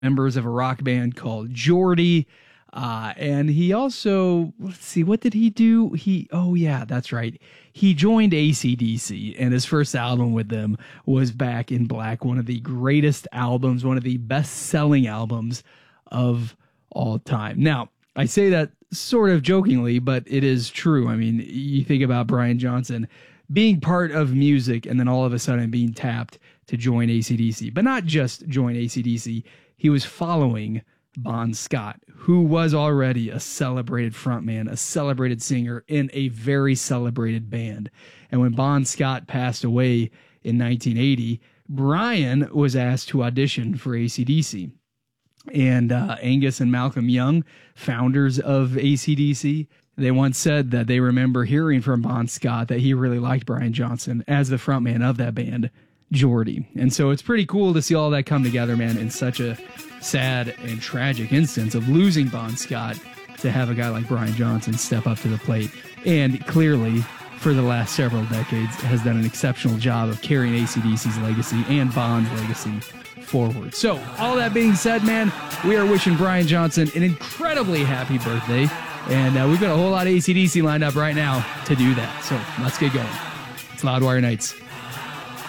members of a rock band called Geordie. And he also, let's see, what did he do? Oh yeah, that's right. He joined AC/DC, and his first album with them was Back in Black, one of the greatest albums, one of the best-selling albums of all time. Now, I say that sort of jokingly, but it is true. I mean, you think about Brian Johnson being part of music and then all of a sudden being tapped to join AC/DC, but not just join AC/DC. He was following Bon Scott, who was already a celebrated frontman, a celebrated singer in a very celebrated band. And when Bon Scott passed away in 1980, Brian was asked to audition for AC/DC. And Angus and Malcolm Young, founders of AC/DC, they once said that they remember hearing from Bon Scott that he really liked Brian Johnson as the frontman of that band, Geordie. And so it's pretty cool to see all that come together, man, in such a sad and tragic instance of losing Bon Scott, to have a guy like Brian Johnson step up to the plate. And clearly, for the last several decades, has done an exceptional job of carrying AC/DC's legacy and Bon's legacy forward. So, all that being said, man, we are wishing Brian Johnson an incredibly happy birthday. And we've got a whole lot of AC/DC lined up right now to do that. So, let's get going. It's Loudwire Nights.